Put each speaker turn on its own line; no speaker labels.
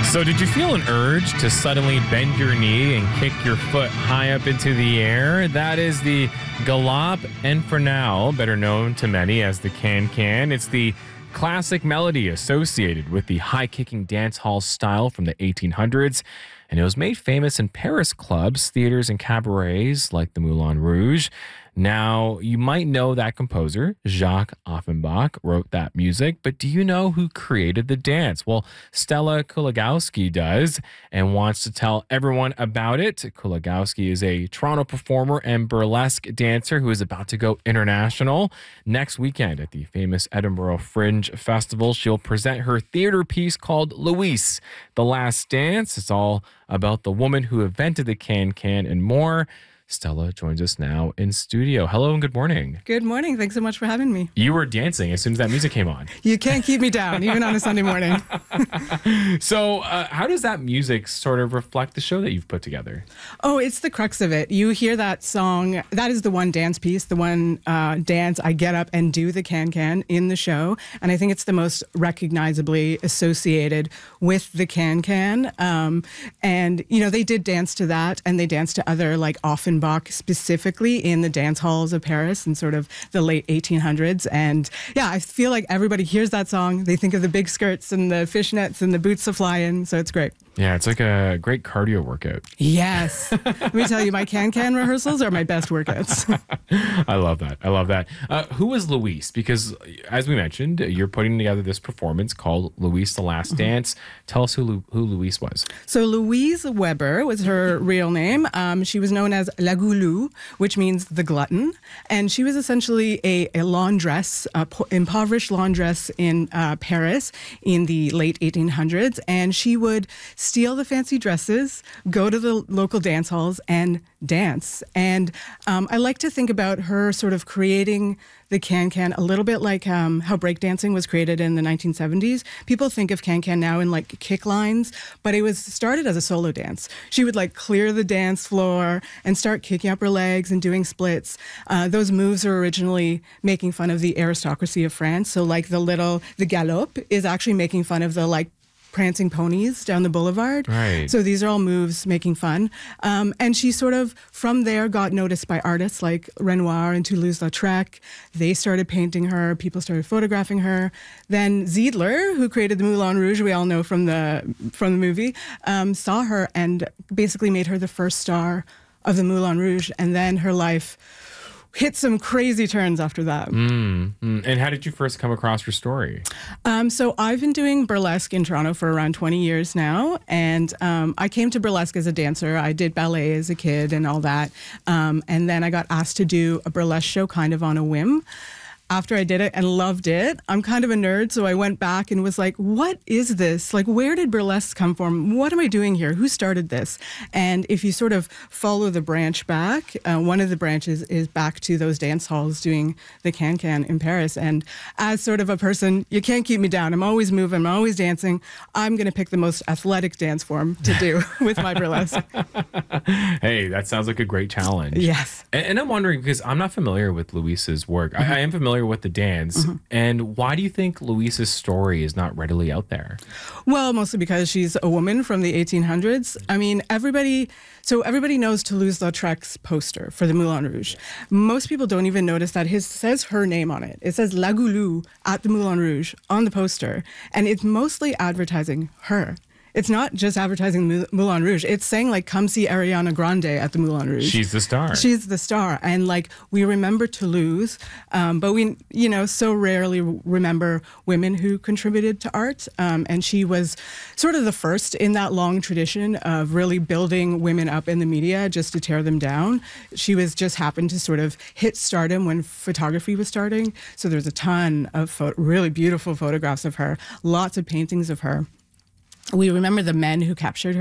So did you feel an urge to suddenly bend your knee and kick your foot high up into the air? That is the Galop Infernal, better known to many as the Can-Can. It's the classic melody associated with the high-kicking dance hall style from the 1800s, and it was made famous in Paris clubs, theaters, and cabarets like the Moulin Rouge. Now, you might know that composer, Jacques Offenbach, wrote that music, but do you know who created the dance? Well, Stella Kuligowski does and wants to tell everyone about it. Kuligowski is a Toronto performer and burlesque dancer who is about to go international. Next weekend at the famous Edinburgh Fringe Festival, she'll present her theater piece called Louise, The Last Dance. It's all about the woman who invented the can-can and more. Stella joins us now in studio. Hello and good morning.
Good morning. Thanks so much for having me.
You were dancing as soon as that music came on.
You can't keep me down, even on a Sunday morning.
So how does that music sort of reflect the show that you've put together?
Oh, it's the crux of it. You hear that song. That is the one dance piece, the one dance I get up and do the can-can in the show. And I think it's the most recognizably associated with the can-can. And, you know, they did dance to that and they danced to other like Offenbach specifically in the dance halls of Paris in sort of the late 1800s. And yeah, I feel like everybody hears that song. They think of the big skirts and the fishnets and the boots a flying. So it's great.
Yeah, it's like a great cardio workout.
Yes. Let me tell you, my can-can rehearsals are my best workouts.
I love that. I love that. Who was Louise? Because as we mentioned, you're putting together this performance called Louise, The Last Dance. Tell us who Louise was.
So Louise Weber was her real name. She was known as La Goulou, which means the glutton. And she was essentially a laundress, impoverished laundress in Paris in the late 1800s. And she would steal the fancy dresses, go to the local dance halls and dance. And I like to think about her sort of creating the can-can a little bit like how breakdancing was created in the 1970s. People think of can-can now in like kick lines, but it was started as a solo dance. She would like clear the dance floor and start kicking up her legs and doing splits. Those moves are originally making fun of the aristocracy of France. So like the galop is actually making fun of the like prancing ponies down the boulevard.
Right.
So these are all moves making fun. And she sort of, from there, got noticed by artists like Renoir and Toulouse-Lautrec. They started painting her. People started photographing her. Then Ziedler, who created the Moulin Rouge, we all know from the movie, saw her and basically made her the first star of the Moulin Rouge. And then her life hit some crazy turns after that.
And how did you first come across her story?
So I've been doing burlesque in Toronto for around 20 years now. And I came to burlesque as a dancer. I did ballet as a kid and all that. And then I got asked to do a burlesque show kind of on a whim. After I did it and loved it, I'm kind of a nerd, so I went back and was like, what is this? Like, where did burlesque come from? What am I doing here? Who started this? And if you sort of follow the branch back, one of the branches is back to those dance halls doing the can-can in Paris. And as sort of a person, you can't keep me down. I'm always moving. I'm always dancing. I'm going to pick the most athletic dance form to do with my burlesque.
Hey, that sounds like a great challenge.
Yes.
And I'm wondering, because I'm not familiar with Louise's work. I am familiar with the dance. And why do you think Louise's story is not readily out there?
Well, mostly because she's a woman from the 1800s. I mean, everybody knows Toulouse-Lautrec's poster for the Moulin Rouge. Most people don't even notice that it says her name on it. It says La Goulou at the Moulin Rouge on the poster. And it's mostly advertising her. It's not just advertising the Moulin Rouge. It's saying, like, come see Ariana Grande at the Moulin Rouge.
She's the star.
She's the star. And, like, we remember Toulouse, but we, so rarely remember women who contributed to art. And she was sort of the first in that long tradition of really building women up in the media just to tear them down. She just happened to sort of hit stardom when photography was starting. So there's a ton of really beautiful photographs of her, lots of paintings of her. We remember the men who captured her.